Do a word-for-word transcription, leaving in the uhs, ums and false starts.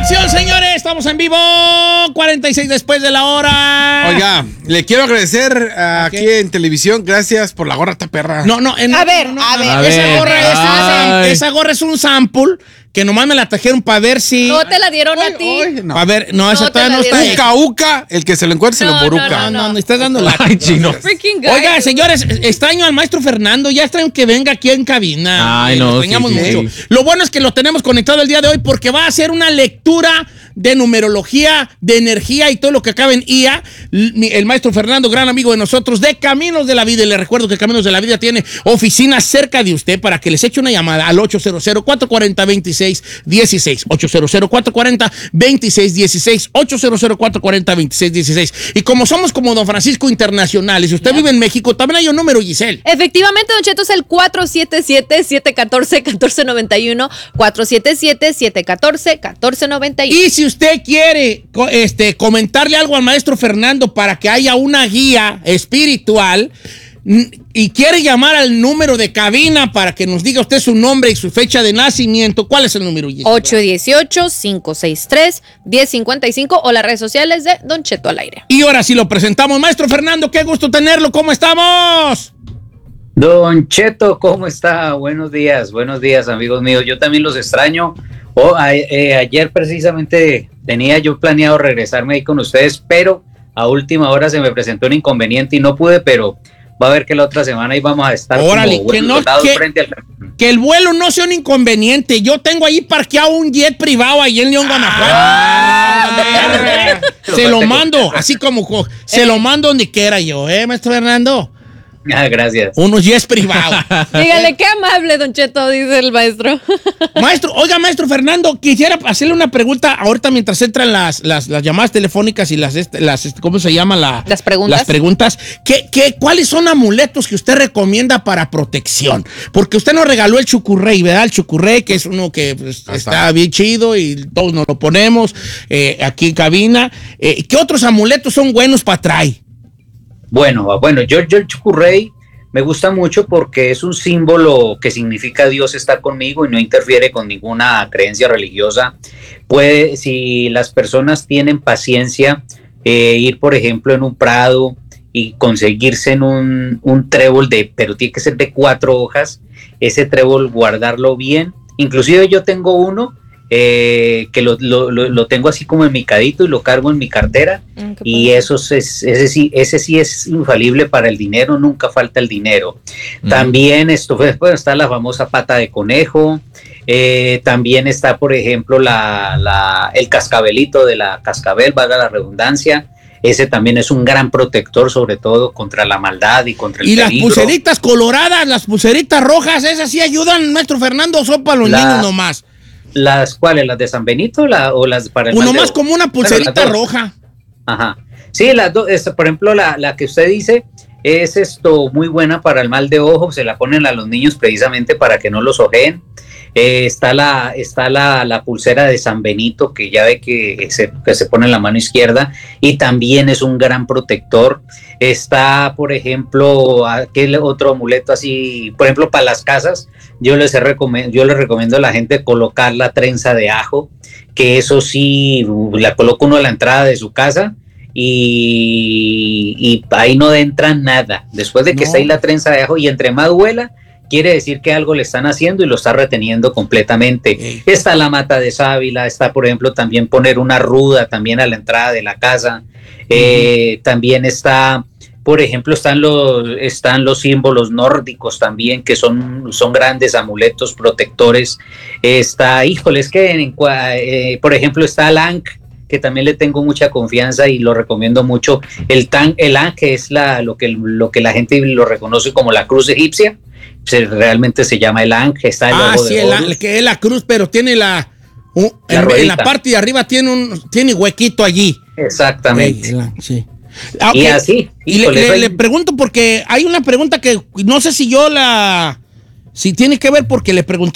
acción, señores! Estamos en vivo, cuarenta y seis después de la hora. Oiga, le quiero agradecer uh, aquí en televisión, gracias por la gorra esta perra. No, no, en, a ver, no, a no, ver. no, A esa, ver. gorra es un, esa gorra es un sample que nomás me la trajeron para ver si... No te la dieron a ti. No. A ver, no, esa No te todavía la no está. dieron. Uca, uca, el que se lo encuentre se No, lo emboruca. no, No, no, no, estás dando la... Ay, chino. Freaking guy. Oiga, señores, extraño al maestro Fernando, ya extraño que venga aquí en cabina. Ay, Eh, no, lo extrañamos sí, sí, mucho. sí. Lo bueno es que lo tenemos conectado el día de hoy porque va a hacer una lectura de numerología, de energía y todo lo que acaba en I A. El maestro Fernando, gran amigo de nosotros, de Caminos de la Vida. Y le recuerdo que Caminos de la Vida tiene oficinas cerca de usted para que les eche una llamada al ocho cero cero, cuatro cuatro cero, dos seis uno seis. ocho cero cero, cuatro cuatro cero, dos seis uno seis. ocho cero cero, cuatro cuatro cero, dos seis uno seis. Y como somos como Don Francisco Internacionales, si usted vive en México, también hay un número, Giselle. Efectivamente, Don Cheto, es el cuatro siete siete, siete uno cuatro, uno cuatro nueve uno, cuatro siete siete, siete uno cuatro, uno cuatro nueve uno. Y si usted quiere co- este, comentarle algo al maestro Fernando para que haya una guía espiritual n- y quiere llamar al número de cabina para que nos diga usted su nombre y su fecha de nacimiento, ¿cuál es el número? Giselle? ocho uno ocho, cinco seis tres, uno cero cinco cinco o las redes sociales de Don Cheto al aire. Y ahora sí lo presentamos. Maestro Fernando, qué gusto tenerlo. ¿Cómo estamos? Don Cheto, ¿cómo está? Buenos días, buenos días, amigos míos. Yo también los extraño. Oh, a, eh, ayer precisamente tenía yo planeado regresarme ahí con ustedes, pero a última hora se me presentó un inconveniente y no pude, pero va a ver que la otra semana ahí vamos a estar Órale, como que buenos no- soldados que- frente al... Que el vuelo no sea un inconveniente. Yo tengo ahí parqueado un jet privado ahí en León, Guanajuato. Se lo mando, así como co- se lo mando donde quiera yo, ¿eh, maestro Fernando? Ah, gracias. Unos jets privados. Dígale, qué amable, Don Cheto, dice el maestro. Maestro, oiga, maestro Fernando, quisiera hacerle una pregunta ahorita mientras entran las, las, las llamadas telefónicas y las, este, las este, ¿cómo se llama? La, Las preguntas. Las preguntas. ¿Qué, qué, ¿Cuáles son amuletos que usted recomienda para protección? Porque usted nos regaló el chucurrey, ¿verdad? El chucurrey, que es uno que pues, está bien chido y todos nos lo ponemos eh, aquí en cabina. Eh, ¿Qué otros amuletos son buenos para traer? Bueno, bueno, yo, yo el chucurrey me gusta mucho porque es un símbolo que significa Dios está conmigo y no interfiere con ninguna creencia religiosa. Puede, si las personas tienen paciencia, eh, ir por ejemplo en un prado y conseguirse en un, un trébol de, pero tiene que ser de cuatro hojas, ese trébol guardarlo bien. Inclusive yo tengo uno eh, que lo, lo, lo, lo tengo así como enmicadito y lo cargo en mi cartera. Mm, qué Y padre. eso es, ese, sí, ese sí es infalible para el dinero, nunca falta el dinero. Mm. También esto, bueno, está la famosa pata de conejo, eh, también está, por ejemplo, la, la, el cascabelito de la cascabel, valga la redundancia. Ese también es un gran protector, sobre todo contra la maldad y contra el Y las peligro. pulseritas coloradas, las pulseritas rojas, ¿esas sí ayudan, maestro Fernando, o son para los La- niños nomás? ¿Las cuáles? ¿Las de San Benito la, o las para el Uno mal de más ojo? como una Bueno, pulserita las dos. roja. Ajá. Sí, las dos, es, por ejemplo, la, la que usted dice es esto muy buena para el mal de ojo, se la ponen a los niños precisamente para que no los ojeen. Eh, está la, está la, la pulsera de San Benito, que ya ve que se, que se pone en la mano izquierda y también es un gran protector. Está, por ejemplo, aquel otro amuleto así, por ejemplo, para las casas, yo les, he recomend- yo les recomiendo a la gente colocar la trenza de ajo, que eso sí, la coloca uno a la entrada de su casa y, y ahí no entra nada. Después de que No. está ahí la trenza de ajo y entre más huela, quiere decir que algo le están haciendo y lo está reteniendo completamente. Ey. Está la mata de sábila, está, por ejemplo, también poner una ruda también a la entrada de la casa. Eh, también está, por ejemplo, están los, están los símbolos nórdicos también, que son, son grandes amuletos protectores. Está, híjole, es que, en, cua- eh, por ejemplo, está el Ankh, que también le tengo mucha confianza y lo recomiendo mucho. El, tan, el Ankh es la, lo, que, lo que la gente lo reconoce como la cruz egipcia. Se, realmente se llama el Ankh. Está el Ah, logo sí, de el, Horus. el que es la cruz, pero tiene la... un- La en, en la ruedita. parte de arriba tiene un tiene huequito allí. Exactamente. Ey, la- sí. Ah, Y ok. así, Y le, híjole, le- soy- le pregunto porque hay una pregunta que no sé si yo la... Si tiene que ver porque le pregunté